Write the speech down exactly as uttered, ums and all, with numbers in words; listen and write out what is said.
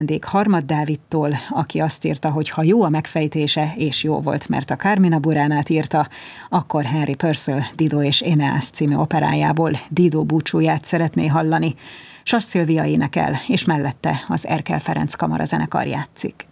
Vendég Harmad Dávidtól, aki azt írta, hogy ha jó a megfejtése, és jó volt, mert a Carmina Buránát írta, akkor Henry Purcell Dido és Eneas című operájából Dido búcsúját szeretné hallani. Sas Szilvia énekel, és mellette az Erkel Ferenc kamarazenekar játszik.